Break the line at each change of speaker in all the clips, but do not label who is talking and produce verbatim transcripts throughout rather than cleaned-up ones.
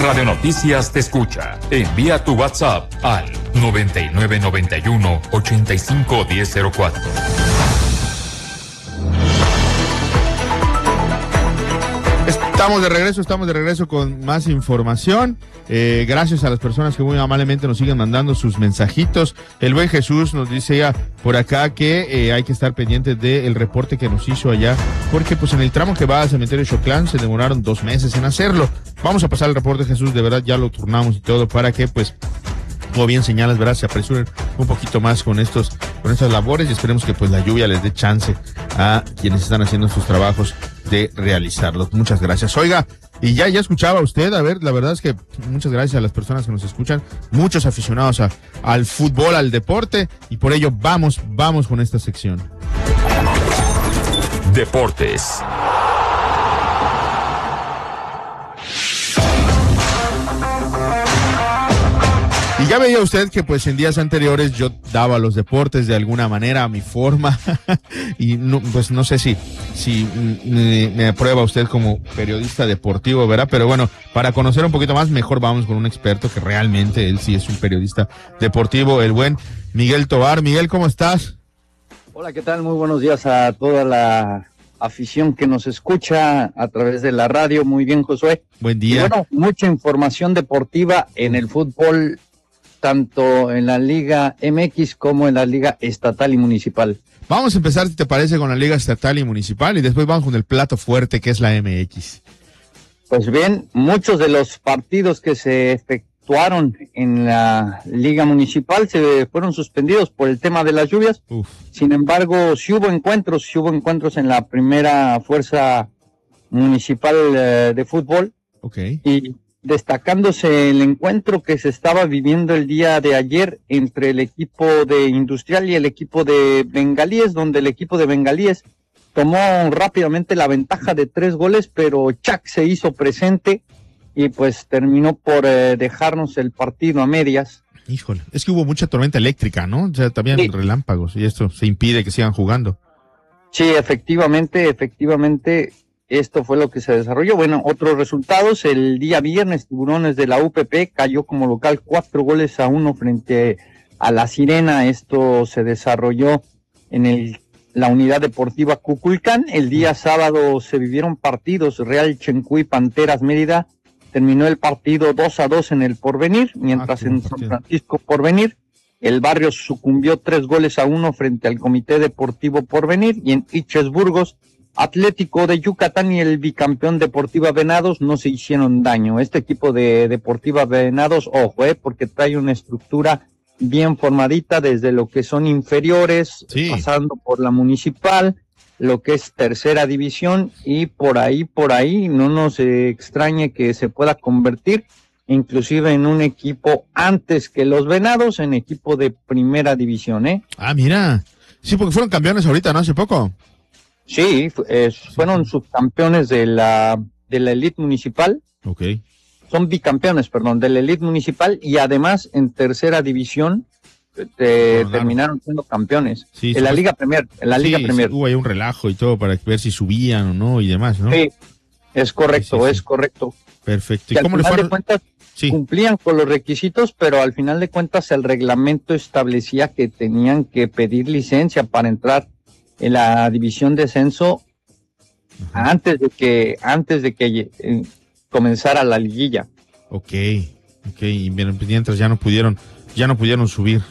Radio Noticias te escucha. Envía tu WhatsApp al noventa y nueve noventa y uno ochenta y cinco diez cero cuatro.
Estamos de regreso, estamos de regreso con más información. Eh, gracias a las personas que muy amablemente nos siguen mandando sus mensajitos. El buen Jesús nos dice ya por acá que eh, hay que estar pendientes del reporte que nos hizo allá, porque pues en el tramo que va al cementerio Xoclán se demoraron dos meses en hacerlo. Vamos a pasar el reporte, Jesús, de verdad ya lo turnamos y todo para que pues, como bien señalas, ¿verdad?, se apresuren un poquito más con estos, con estas labores, y esperemos que pues la lluvia les dé chance a quienes están haciendo sus trabajos de realizarlos. Muchas gracias. Oiga, y ya, ya escuchaba usted, a ver, la verdad es que muchas gracias a las personas que nos escuchan, muchos aficionados a, al fútbol, al deporte, y por ello vamos, vamos con esta sección.
Deportes.
Y ya veía usted que pues en días anteriores yo daba los deportes de alguna manera a mi forma y no, pues no sé si, si me, me aprueba usted como periodista deportivo, ¿verdad? Pero bueno, para conocer un poquito más, mejor vamos con un experto que realmente él sí es un periodista deportivo, el buen Miguel Tovar. Miguel, ¿cómo estás?
Hola, ¿qué tal? Muy buenos días a toda la afición que nos escucha a través de la radio. Muy bien, Josué.
Buen día.
Y bueno, mucha información deportiva en el fútbol, tanto en la Liga M X como en la Liga Estatal y Municipal.
Vamos a empezar, si te parece, con la Liga Estatal y Municipal, y después vamos con el plato fuerte que es la M X.
Pues bien, muchos de los partidos que se efectuaron en la Liga Municipal se fueron suspendidos por el tema de las lluvias. Uf. Sin embargo, sí hubo encuentros, sí hubo encuentros en la primera fuerza municipal eh, de fútbol.
Okay.
Y destacándose el encuentro que se estaba viviendo el día de ayer entre el equipo de Industrial y el equipo de Bengalíes, donde el equipo de Bengalíes tomó rápidamente la ventaja de tres goles, pero Chac se hizo presente y pues terminó por eh, dejarnos el partido a medias.
Híjole, es que hubo mucha tormenta eléctrica, ¿no? O sea, también sí. Relámpagos, y esto se impide que sigan jugando.
Sí, efectivamente, efectivamente. Esto fue lo que se desarrolló. Bueno, otros resultados. El día viernes, Tiburones de la U P P cayó como local cuatro goles a uno frente a La Sirena. Esto se desarrolló en el, la unidad deportiva Cuculcán. El día sábado se vivieron partidos. Real Chencuy, Panteras Mérida. Terminó el partido dos a dos en el Porvenir, mientras ah, en San Francisco Porvenir el Barrio sucumbió tres goles a uno frente al Comité Deportivo Porvenir, y en Iches Burgos Atlético de Yucatán y el bicampeón Deportiva Venados no se hicieron daño. Este equipo de Deportiva Venados, ojo, eh, porque trae una estructura bien formadita desde lo que son inferiores, sí, pasando por la municipal, lo que es tercera división, y por ahí, por ahí, no nos eh, extrañe que se pueda convertir inclusive en un equipo antes que los Venados, en equipo de primera división, ¿eh?
Ah, mira, sí, porque fueron campeones ahorita, ¿no? Hace poco.
Sí, eh, fueron subcampeones de la de la elite municipal.
Okay.
Son bicampeones, perdón, de la elite municipal, y además en tercera división eh, no, terminaron claro. siendo campeones. Sí, en la Liga Premier, en la sí, Liga Premier.
Sí, hubo ahí un relajo y todo para ver si subían o no y demás, ¿no?
Sí, es correcto, sí, sí, es sí. correcto.
Perfecto.
¿Y cómo le fueron? De cuentas, sí. Cumplían con los requisitos, pero al final de cuentas el reglamento establecía que tenían que pedir licencia para entrar en la división de ascenso Ajá. antes de que antes de que eh, comenzara la liguilla.
Okay, okay, y mientras ya no pudieron ya no pudieron subir.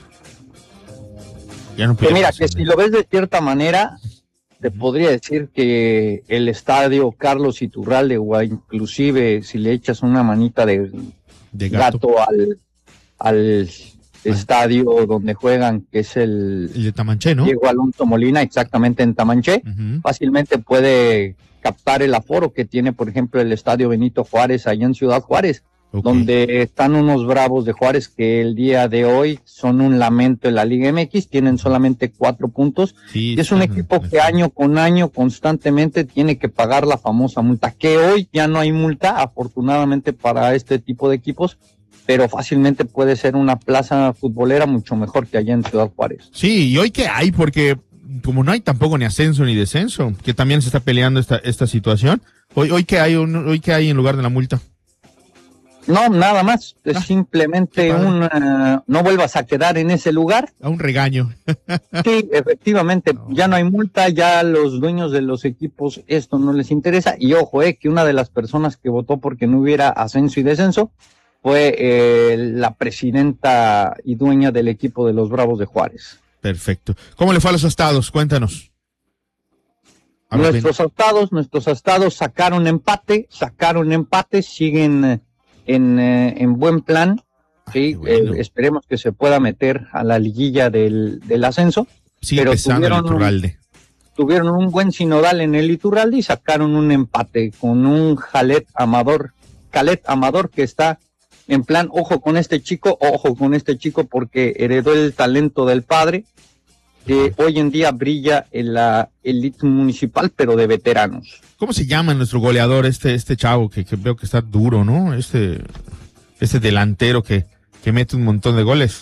Ya no pudieron.
Que mira,
subir.
Que si lo ves de cierta manera, te podría decir que el estadio Carlos Iturralde, o inclusive si le echas una manita de,
de gato.
gato al al estadio donde juegan, que es el,
el de Tamanché, ¿no?
Diego Alonso Molina, exactamente en Tamanché, uh-huh. fácilmente puede captar el aforo que tiene, por ejemplo, el estadio Benito Juárez allá en Ciudad Juárez, okay. donde están unos Bravos de Juárez que el día de hoy son un lamento en la Liga M X, tienen solamente cuatro puntos, sí, y es un equipo que año con año constantemente tiene que pagar la famosa multa, que hoy ya no hay multa, afortunadamente para este tipo de equipos, pero fácilmente puede ser una plaza futbolera mucho mejor que allá en Ciudad Juárez.
Sí, y hoy que hay, porque como no hay tampoco ni ascenso ni descenso, que también se está peleando esta esta situación, hoy hoy que hay un, hoy que hay en lugar de la multa.
No, nada más, es
ah,
simplemente un, uh, no vuelvas a quedar en ese lugar.
A un regaño.
Sí, efectivamente, no. Ya no hay multa, ya los dueños de los equipos esto no les interesa, y ojo, eh, que una de las personas que votó porque no hubiera ascenso y descenso fue eh, la presidenta y dueña del equipo de los Bravos de Juárez.
Perfecto. ¿Cómo le fue a los Astados? Cuéntanos.
A nuestros Astados, nuestros Astados sacaron empate, sacaron empate, siguen en, en buen plan, sí, bueno. eh, esperemos que se pueda meter a la liguilla del, del ascenso.
Sigue pero tuvieron el un,
tuvieron un buen sinodal en el Iturralde y sacaron un empate con un Jalet Amador, Calet Amador que está en plan, ojo con este chico, ojo con este chico porque heredó el talento del padre, que hoy en día brilla en la elite municipal, pero de veteranos.
¿Cómo se llama nuestro goleador, este este chavo que, que veo que está duro, ¿no? Este este delantero que, que mete un montón de goles.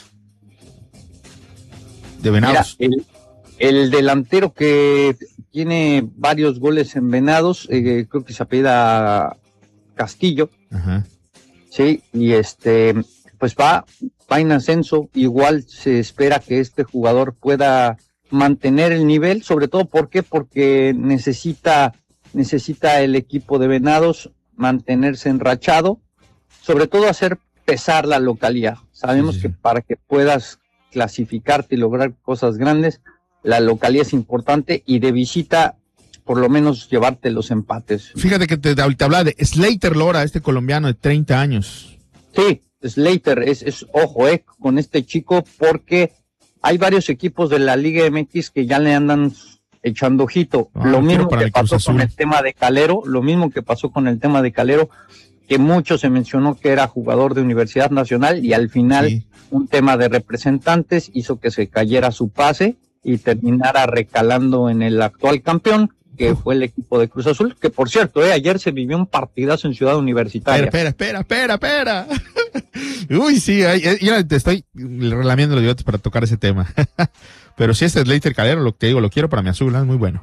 De Venados.
Mira, el, el delantero que tiene varios goles en Venados, eh, creo que se apellida Castillo.
Ajá.
Sí, y este, pues va, va en ascenso. Igual se espera que este jugador pueda mantener el nivel, sobre todo, ¿por qué? Porque necesita, necesita el equipo de Venados mantenerse enrachado, sobre todo hacer pesar la localía. Sabemos sí, sí. que para que puedas clasificarte y lograr cosas grandes, la localía es importante y de visita, por lo menos llevarte los empates.
Fíjate que te, te hablaba de Slater Lora, este colombiano de treinta años.
Sí, Slater, es, es ojo, eh, con este chico, porque hay varios equipos de la Liga M X que ya le andan echando ojito. Ah, lo mismo que pasó con el tema de Calero, lo mismo que pasó con el tema de Calero, que mucho se mencionó que era jugador de Universidad Nacional y al final sí. un tema de representantes hizo que se cayera su pase y terminara recalando en el actual campeón, que fue el equipo de Cruz Azul, que por cierto, eh, ayer se vivió un partidazo en Ciudad Universitaria.
Espera, espera, espera, espera, espera. Uy, sí, ya te estoy relamiendo los bigotes para tocar ese tema. Pero si este es Slater Calero, lo que te digo, lo quiero para mi azul, ¿eh? Muy bueno.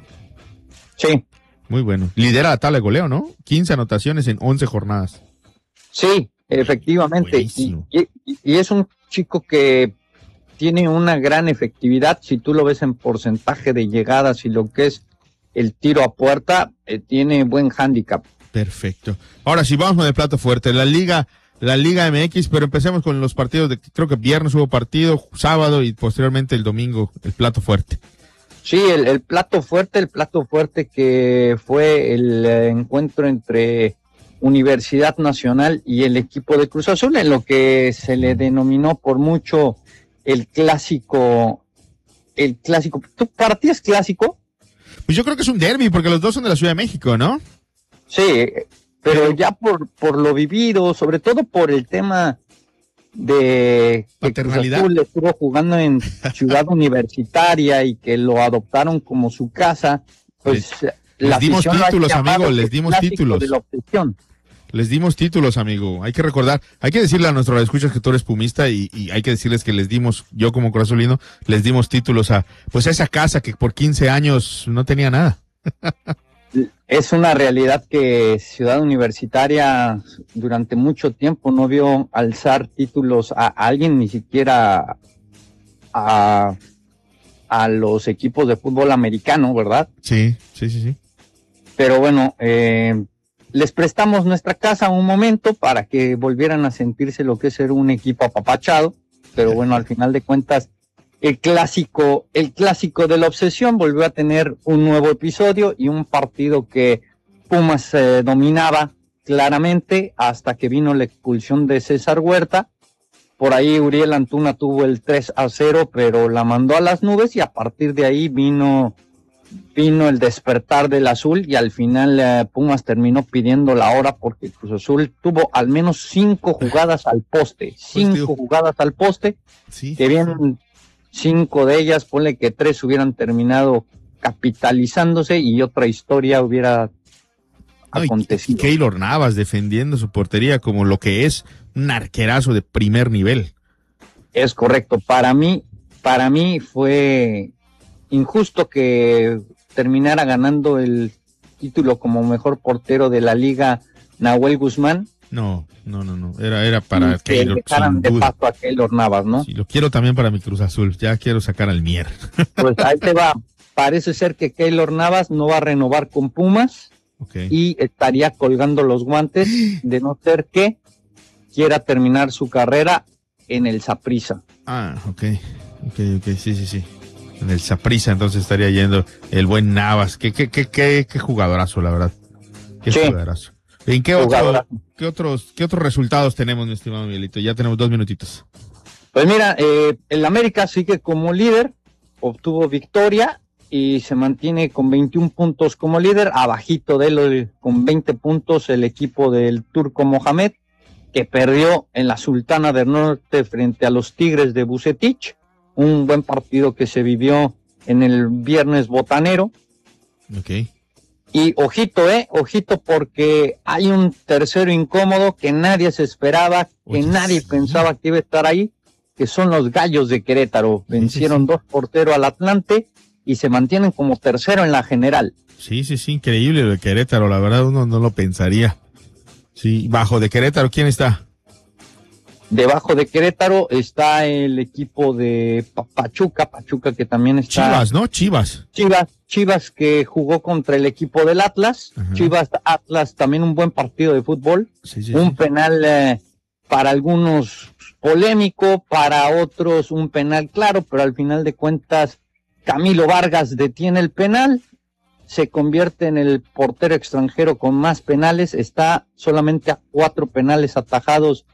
Sí.
Muy bueno. Lidera la tabla de goleo, ¿no? quince anotaciones en once jornadas.
Sí, efectivamente. Y, y, y es un chico que tiene una gran efectividad, si tú lo ves en porcentaje de llegadas y lo que es el tiro a puerta, eh, tiene buen hándicap.
Perfecto. Ahora sí, vamos con el plato fuerte, la Liga, la Liga M X, pero empecemos con los partidos de, creo que viernes hubo partido, sábado y posteriormente el domingo, el plato fuerte.
Sí, el, el plato fuerte, el plato fuerte que fue el eh, encuentro entre Universidad Nacional y el equipo de Cruz Azul, en lo que se le denominó por mucho el clásico, el clásico. ¿Tú para ti es clásico?
Pues yo creo que es un derbi, porque los dos son de la Ciudad de México, ¿no?
Sí, pero ya por, por lo vivido, sobre todo por el tema de que Cruz Azul estuvo jugando en Ciudad Universitaria y que lo adoptaron como su casa, pues
les, les dimos títulos, amigo, les dimos títulos.
De la obsesión.
Les dimos títulos, amigo. Hay que recordar, hay que decirle a nuestros escuchas que tú eres pumista y, y hay que decirles que les dimos, yo como corazolino, les dimos títulos a, pues a esa casa que por quince años no tenía nada.
Es una realidad que Ciudad Universitaria durante mucho tiempo no vio alzar títulos a alguien, ni siquiera a, a los equipos de fútbol americano, ¿verdad?
Sí, sí, sí, sí.
Pero bueno, eh, les prestamos nuestra casa un momento para que volvieran a sentirse lo que es ser un equipo apapachado, pero bueno, al final de cuentas, el clásico, el clásico de la obsesión volvió a tener un nuevo episodio y un partido que Pumas eh, dominaba claramente hasta que vino la expulsión de César Huerta. Por ahí Uriel Antuna tuvo el tres a cero, pero la mandó a las nubes y a partir de ahí vino... vino el despertar del azul y al final eh, Pumas terminó pidiendo la hora porque Cruz Azul tuvo al menos cinco jugadas al poste, cinco pues, jugadas al poste, sí, que bien cinco de ellas, ponle que tres hubieran terminado capitalizándose y otra historia hubiera no, acontecido.
Y Keylor Navas defendiendo su portería como lo que es un arquerazo de primer nivel.
Es correcto, para mí, para mí fue injusto que terminara ganando el título como mejor portero de la liga Nahuel Guzmán,
No, no, no, no. Era, era para
que
Keylor,
dejaran de paso a Keylor Navas, ¿no?
Sí, lo quiero también para mi Cruz Azul. Ya quiero sacar al Mier.
Pues ahí te va. Parece ser que Keylor Navas no va a renovar con Pumas. Okay. Y estaría colgando los guantes, de no ser que quiera terminar su carrera en el Saprissa.
Ah, ok, ok, ok, sí, sí, sí. En el Saprissa entonces estaría yendo el buen Navas. Qué, qué, qué, qué, qué jugadorazo, la verdad. Qué sí. jugadorazo. ¿En qué, otro, qué otros, qué otros resultados tenemos, mi estimado Miguelito? Ya tenemos dos minutitos.
Pues mira, eh, el América sigue como líder, obtuvo victoria y se mantiene con veintiún puntos como líder, abajito de él con veinte puntos el equipo del Turco Mohamed, que perdió en la Sultana del Norte frente a los Tigres de Bucetich, un buen partido que se vivió en el viernes botanero.
Okay.
Y ojito, eh, ojito, porque hay un tercero incómodo que nadie se esperaba, que Oye, nadie sí. pensaba que iba a estar ahí, que son los Gallos de Querétaro. Vencieron sí, sí. dos por cero al Atlante y se mantienen como tercero en la general.
Sí, sí, sí, increíble lo de Querétaro, la verdad uno no lo pensaría. Sí, bajo de Querétaro, ¿quién está?
Debajo de Querétaro está el equipo de Pachuca, Pachuca que también está...
Chivas, ¿no? Chivas.
Chivas, Chivas que jugó contra el equipo del Atlas. Ajá. Chivas, Atlas, también un buen partido de fútbol. Sí, sí, un sí. penal eh, para algunos polémico, para otros un penal claro, pero al final de cuentas Camilo Vargas detiene el penal, se convierte en el portero extranjero con más penales, está solamente a cuatro penales atajados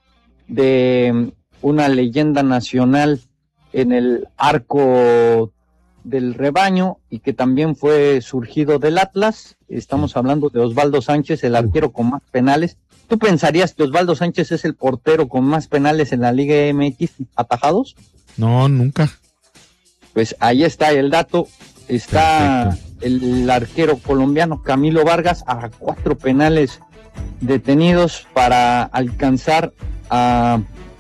de una leyenda nacional en el arco del rebaño y que también fue surgido del Atlas. Estamos hablando de Osvaldo Sánchez, el arquero con más penales. ¿Tú pensarías que Osvaldo Sánchez es el portero con más penales en la Liga M X atajados?
No, nunca.
Pues ahí está el dato. Está Perfecto. el arquero colombiano Camilo Vargas a cuatro penales detenidos para alcanzar a,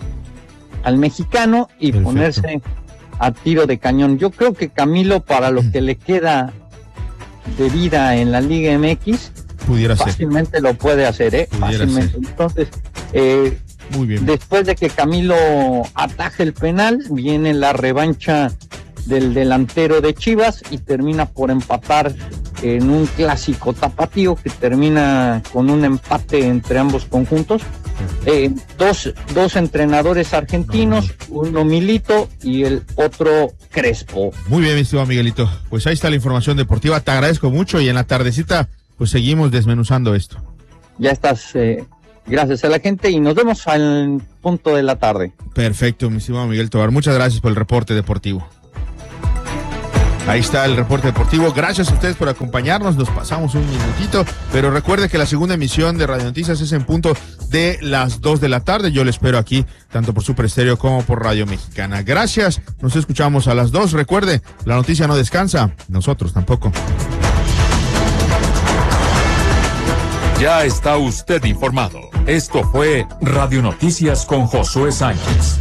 al mexicano y Perfecto. ponerse a tiro de cañón. Yo creo que Camilo, para lo que le queda de vida en la Liga M X,
pudiera
fácilmente
ser.
lo puede hacer, ¿eh?
Pudiera
fácilmente.
Ser.
Entonces, eh,
Muy bien.
después de que Camilo ataje el penal, viene la revancha del delantero de Chivas y termina por empatar en un clásico tapatío que termina con un empate entre ambos conjuntos. Eh, dos, dos entrenadores argentinos, uno Milito y el otro Crespo.
Muy bien, mi estimado Miguelito. Pues ahí está la información deportiva. Te agradezco mucho y en la tardecita pues seguimos desmenuzando esto.
Ya estás, eh, gracias a la gente y nos vemos al punto de la tarde.
Perfecto, mi estimado Miguel Tobar. Muchas gracias por el reporte deportivo. Ahí está el reporte deportivo. Gracias a ustedes por acompañarnos. Nos pasamos un minutito, pero recuerde que la segunda emisión de Radio Noticias es en punto de las dos de la tarde. Yo le espero aquí, tanto por Super Estéreo como por Radio Mexicana. Gracias. Nos escuchamos a las dos. Recuerde, la noticia no descansa. Nosotros tampoco.
Ya está usted informado. Esto fue Radio Noticias con Josué Sánchez.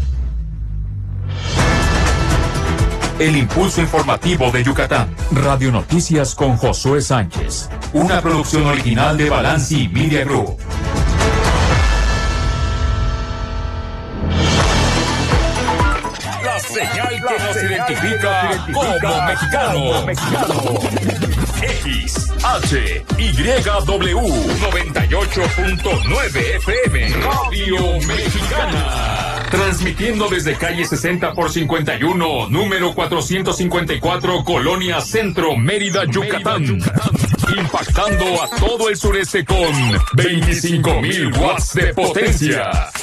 El impulso informativo de Yucatán. Radio Noticias con Josué Sánchez. Una producción original de Balanci Media Group. La señal que nos identifica como mexicanos. X, H, Y, W, noventa y ocho punto nueve F M. Radio Mexicana. Transmitiendo desde calle sesenta por cincuenta y uno, número cuatrocientos cincuenta y cuatro, Colonia Centro, Mérida, Yucatán. Impactando a todo el sureste con veinticinco mil watts de potencia.